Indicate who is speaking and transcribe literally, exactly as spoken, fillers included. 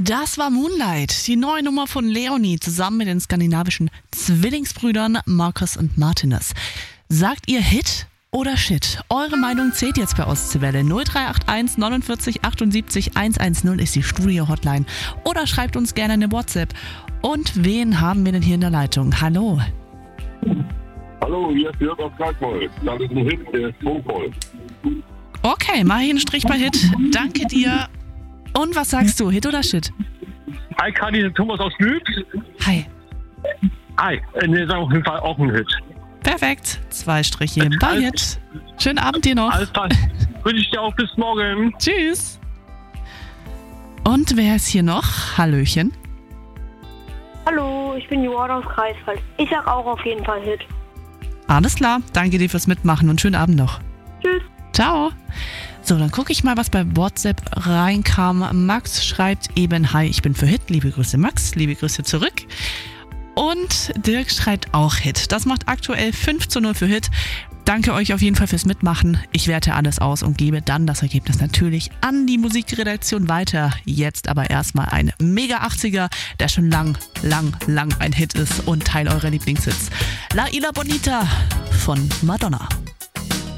Speaker 1: Das war Moonlight, die neue Nummer von Leonie, zusammen mit den skandinavischen Zwillingsbrüdern Marcus und Martinez. Sagt ihr Hit oder Shit? Eure Meinung zählt jetzt bei Ostseewelle. null drei acht eins neunundvierzig achtundsiebzig hundertzehn ist die Studio-Hotline. Oder schreibt uns gerne eine WhatsApp. Und wen haben wir denn hier in der Leitung? Hallo.
Speaker 2: Hallo, hier ist Jörg aus Kalkmold. Das ist ein Hit, der ist prunkvoll.
Speaker 1: Okay, mach ich einen Strich bei Hit. Danke dir. Und was sagst du, Hit oder Shit?
Speaker 3: Hi, Kadi, Thomas aus Lübs.
Speaker 1: Hi.
Speaker 3: Hi, äh, ne, sag auf jeden Fall auch ein Hit.
Speaker 1: Perfekt. Zwei Striche bei
Speaker 3: Alles-
Speaker 1: Hit. Schönen Abend dir noch.
Speaker 3: Alles klar. Wünsche ich dir auch bis morgen.
Speaker 1: Tschüss. Und wer ist hier noch? Hallöchen.
Speaker 4: Hallo, ich bin Johann aus Greifswald. Ich sag auch auf jeden Fall Hit.
Speaker 1: Alles klar. Danke dir fürs Mitmachen und schönen Abend noch.
Speaker 4: Tschüss.
Speaker 1: Ciao. So, dann gucke ich mal, was bei WhatsApp reinkam. Max schreibt eben, hi, ich bin für Hit. Liebe Grüße Max, liebe Grüße zurück. Und Dirk schreibt auch Hit. Das macht aktuell fünf zu null für Hit. Danke euch auf jeden Fall fürs Mitmachen. Ich werte alles aus und gebe dann das Ergebnis natürlich an die Musikredaktion weiter. Jetzt aber erstmal ein Mega achtziger, der schon lang, lang, lang ein Hit ist und Teil eurer Lieblingshits. La Isla Bonita von Madonna.